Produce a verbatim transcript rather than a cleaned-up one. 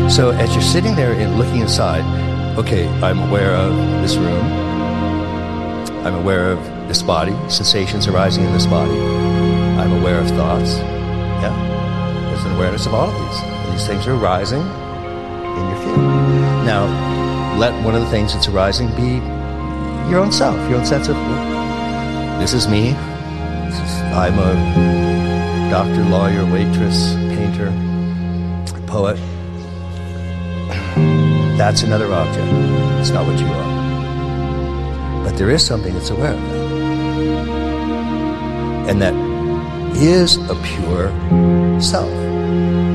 So as you're sitting there and looking inside, okay, I'm aware of this room. I'm aware of this body, sensations arising in this body. I'm aware of thoughts. Yeah, there's an awareness of all of these. These things are arising in your field. Now, let one of the things that's arising be your own self, your own sense of, this is me. This is, I'm a doctor, lawyer, waitress, painter, poet. That's another object. It's not what you are. But there is something that's aware of that. And that is a pure self.